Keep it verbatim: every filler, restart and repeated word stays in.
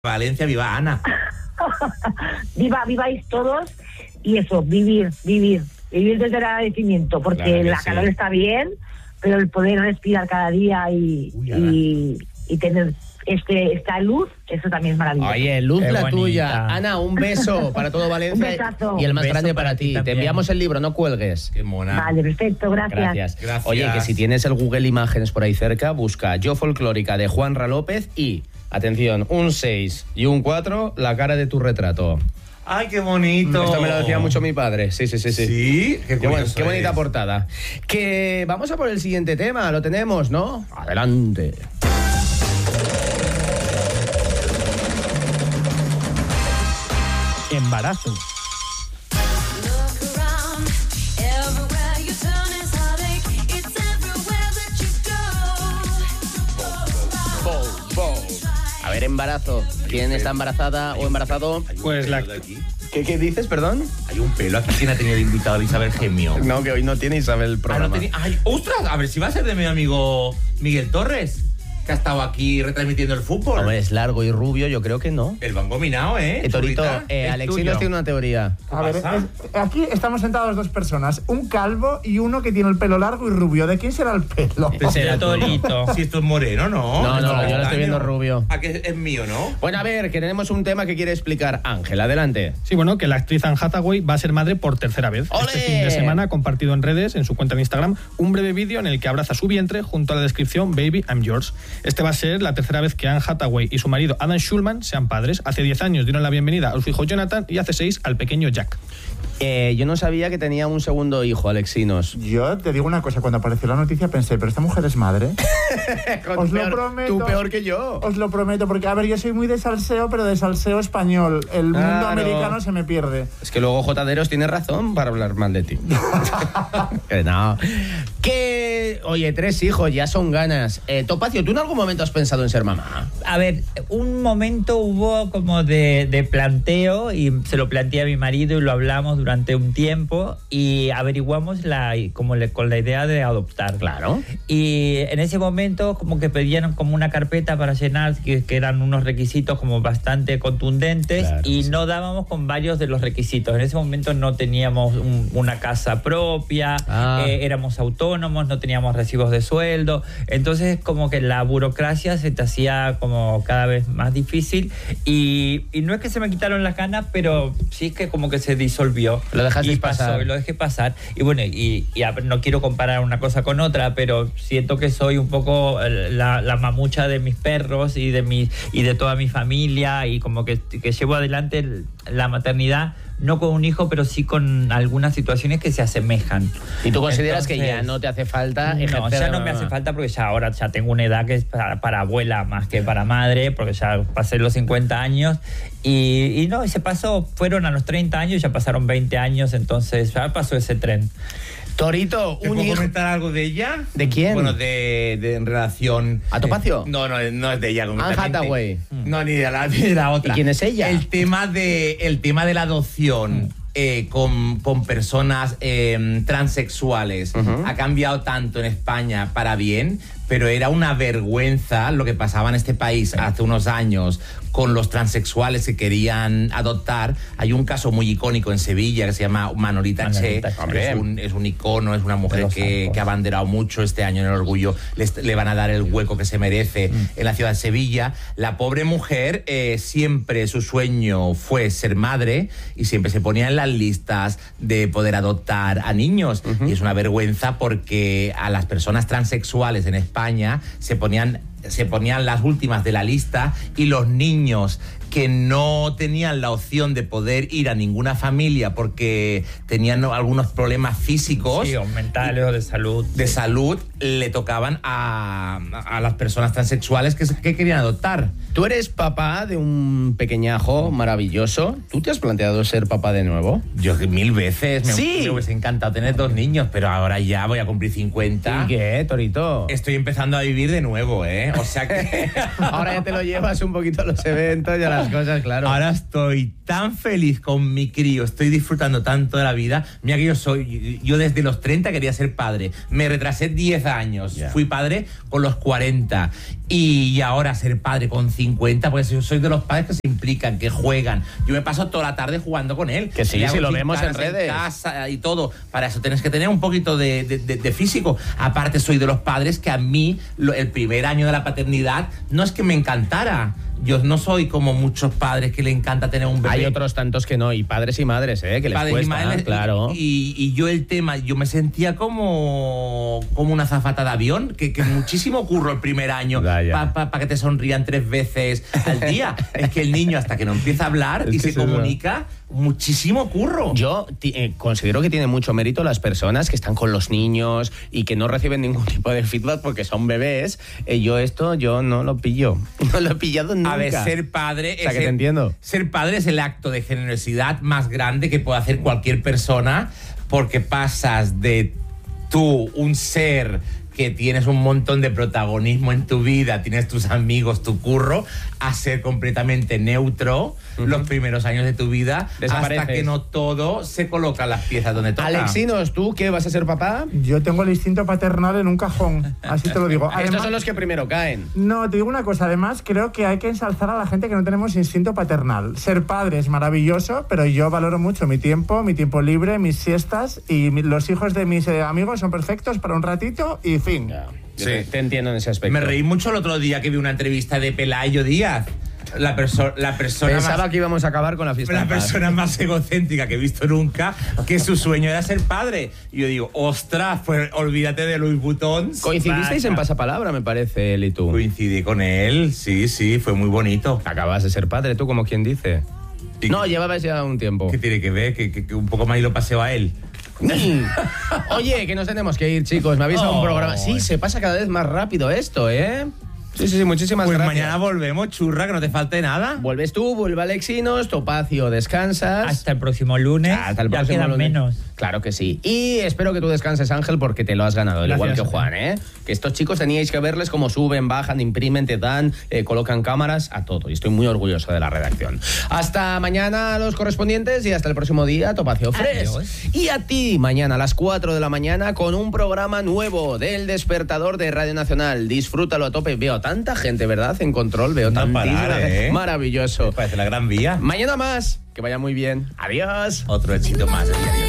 Valencia, viva Ana. viva, viváis todos y eso, vivir, vivir, vivir desde el agradecimiento, porque claro la sí. calor está bien, pero el poder respirar cada día y, Uy, y, y tener este esta luz, eso también es maravilloso. Oye, luz Qué la bonita. tuya. Ana, un beso para todo Valencia. Un besazo. Y el más Un beso grande para, para ti ti. Te también. enviamos el libro, no cuelgues. Qué mona. Vale, perfecto, gracias. Gracias. Gracias. Oye, que si tienes el Google Imágenes por ahí cerca, busca Yo Folclórica de Juanra López y, atención, un seis y un cuatro, la cara de tu retrato. Ay, qué bonito. Esto me lo decía mucho mi padre. Sí, sí, sí. Sí, ¿Sí? Qué, Qué, buen- curioso qué bonita es. portada. Que vamos a por el siguiente tema, lo tenemos, ¿no? Adelante. Embarazo. A ver, embarazo. ¿Quién está embarazada o embarazado? Pues la... ¿De aquí? ¿Qué, qué dices, perdón? Hay un pelo aquí. ¿Quién ha tenido de invitado a Isabel Gemio? No, que hoy no tiene Isabel el Ah, no programa. tenía- Ay, ostras, a ver si va a ser de mi amigo Miguel Torres, que ha estado aquí retransmitiendo el fútbol. Hombre, es largo y rubio, yo creo que no. El van gominado, ¿eh? Eh, Torito, Churrita, eh, es Alexinos tuyo. tiene una teoría. A ver, pasa? es- aquí estamos sentados dos personas, un calvo y uno que tiene el pelo largo y rubio. ¿De quién será el pelo? Será Torito. Si esto es moreno, ¿no? No, no, Es yo lo estoy viendo castaño. rubio. ¿A que es mío, no? Bueno, a ver, que tenemos un tema que quiere explicar Ángel. Adelante. Sí, bueno, que la actriz Anne Hathaway va a ser madre por tercera vez. ¡Ole! Este fin de semana ha compartido en redes, en su cuenta de Instagram, un breve vídeo en el que abraza su vientre junto a la descripción Baby, I'm yours. Este va a ser la tercera vez que Anne Hathaway y su marido Adam Schulman sean padres. Hace diez años dieron la bienvenida a su hijo Jonathan y hace seis al pequeño Jack. Eh, yo no sabía que tenía un segundo hijo, Alexinos. Yo te digo una cosa, cuando apareció la noticia pensé, ¿pero esta mujer es madre? Os lo Peor- prometo. Tú peor que yo. Os lo prometo, porque a ver, yo soy muy de salseo, pero de salseo español. El mundo Claro. americano se me pierde. Es que luego Jotaderos tiene razón para hablar mal de ti. Que no. Que, oye, tres hijos, ya son ganas. Eh, Topacio, ¿tú en algún momento has pensado en ser mamá? A ver, un momento hubo como de, de planteo y se lo planteé a mi marido y lo hablamos durante un tiempo y averiguamos la, como le, con la idea de adoptar. Claro. Y en ese momento como que pedían como una carpeta para llenar, que, que eran unos requisitos como bastante contundentes Claro, y sí. no dábamos con varios de los requisitos. En ese momento no teníamos un- una casa propia, Ah. eh, éramos autónomos, no teníamos recibos de sueldo, entonces como que la burocracia se te hacía como cada vez más difícil y, y no es que se me quitaron las ganas, pero sí es que como que se disolvió. Lo dejaste y pasó, pasar. y lo dejé pasar. Y bueno, y, y a- no quiero comparar una cosa con otra, pero siento que soy un poco eh, la, la mamucha de mis perros y de mi, y de toda mi familia y como que, que llevo adelante el- la maternidad, no con un hijo, pero sí con algunas situaciones que se asemejan. ¿Y tú consideras que ya Entonces, no te hace falta no, ejercer ya de no me mamá? hace falta porque ya ahora ya tengo una edad que es para, para abuela más que para madre, porque ya pasé los cincuenta años y, y no, y se pasó, fueron a los treinta años, ya pasaron veinte años, entonces ya pasó ese tren. Torito, ¿Te un puedo hijo. comentar algo de ella? ¿De quién? Bueno, de, de en relación... ¿A Topacio? Eh, no, no, no es de ella Anne concretamente. Hathaway. No, ni de la, ni de la otra. ¿Y quién es ella? El tema de, el tema de la adopción eh, con, con personas eh, transexuales Ujú. ha cambiado tanto en España para bien, pero era una vergüenza lo que pasaba en este país hace unos años con los transexuales que querían adoptar. Hay un caso muy icónico en Sevilla que se llama Manolita, Manolita Che. Che. Hombre. Es un, es un icono, es una De mujer los que, santos. que ha abanderado mucho este año en el orgullo. Les- le van a dar el hueco que se merece Mm. en la ciudad de Sevilla. La pobre mujer, eh, siempre su sueño fue ser madre y siempre se ponía en las listas de poder adoptar a niños. Y es una vergüenza porque a las personas transexuales en España se ponían se ponían las últimas de la lista y los niños que no tenían la opción de poder ir a ninguna familia porque tenían algunos problemas físicos Sí, o mentales o de salud. de salud, le tocaban a, a las personas transexuales que, que querían adoptar. Tú eres papá de un pequeñajo maravilloso. ¿Tú te has planteado ser papá de nuevo? Yo mil veces me, Sí. me hubiese encantado tener dos niños, pero ahora ya voy a cumplir cincuenta. ¿Y qué, Torito? Estoy empezando a vivir de nuevo, ¿eh? O sea que... Ahora ya te lo llevas un poquito a los eventos y a las cosas, claro. Ahora estoy tan feliz con mi crío, estoy disfrutando tanto de la vida. Mira que yo soy, yo desde los treinta quería ser padre. Me retrasé diez años, Ya. fui padre con los cuarenta. Y ahora ser padre con cincuenta, pues yo soy de los padres que se implican, que juegan. Yo me paso toda la tarde jugando con él. Que sí, Le si hago lo vemos en chintadas redes. casa y todo. Para eso tienes que tener un poquito de, de, de, de físico. Aparte, soy de los padres que a mí, lo, el primer año de la paternidad, no es que me encantara. Yo no soy como muchos padres que le encanta tener un bebé. Hay otros tantos que no, y padres y madres, ¿eh? Que les Padres y cuesta, madres, claro. Y, y yo el tema, yo me sentía como, como una azafata de avión, que, que muchísimo curro el primer año para pa, pa que te sonrían tres veces al día. Es que el niño, hasta que no empieza a hablar Es y que se sí, comunica, muchísimo curro. Yo eh, considero que tiene mucho mérito las personas que están con los niños y que no reciben ningún tipo de feedback porque son bebés. Eh, yo esto, yo no lo pillo. No lo he pillado nunca. A ver, ser padre, O sea, es que te el, entiendo. Ser padre es el acto de generosidad más grande que puede hacer cualquier persona, porque pasas de tú, un ser que tienes un montón de protagonismo en tu vida, tienes tus amigos, tu curro, a ser completamente neutro uh-huh. los primeros años de tu vida, hasta que no todo se coloca las piezas donde toca. Alexinos, ¿tú qué vas a ser papá? Yo tengo el instinto paternal en un cajón, así te lo digo. Además, estos son los que primero caen. No, te digo una cosa, además creo que hay que ensalzar a la gente que no tenemos instinto paternal. Ser padre es maravilloso, pero yo valoro mucho mi tiempo, mi tiempo libre, mis siestas, y mi, los hijos de mis eh, amigos son perfectos para un ratito y fin. Yeah. Sí. Te, te entiendo en ese aspecto. Me reí mucho el otro día que vi una entrevista de Pelayo Díaz. La, perso la persona Pensaba más, que íbamos a acabar con la fiesta. La persona más egocéntrica que he visto nunca, que su sueño era ser padre. Y yo digo, ostras, pues olvídate de Louis Vuitton. Coincidisteis en pasapalabra, me parece, él y tú. Coincidí con él, sí, sí, fue muy bonito. Acabas de ser padre, tú, como quien dice. No, llevabas ya un tiempo. ¿Qué tiene que ver? Que, que, que un poco más y lo paseo a él. Oye, que nos tenemos que ir, chicos. Me avisa oh, un programa. Sí, se pasa cada vez más rápido esto, ¿eh? Sí, sí, sí, muchísimas pues gracias. Pues mañana volvemos, churra, que no te falte nada. Vuelves tú, vuelve Alexinos, Topacio, descansas. Hasta el próximo lunes. Hasta el ya próximo quedan lunes. menos. Claro que sí. Y espero que tú descanses, Ángel, porque te lo has ganado, Gracias, igual que Juan, ¿eh? Que estos chicos teníais que verles cómo suben, bajan, imprimen, te dan, eh, colocan cámaras, a todo. Y estoy muy orgulloso de la redacción. Hasta mañana los correspondientes y hasta el próximo día, Topacio Fresh. Adiós. Y a ti, mañana a las cuatro de la mañana con un programa nuevo del Despertador de Radio Nacional. Disfrútalo a tope. Veo tanta gente, ¿verdad? En control, veo no tantísima parar, gente. ¿eh? Maravilloso. Me parece la gran vía. Mañana más. Que vaya muy bien. Adiós. Otro éxito más. Adiós.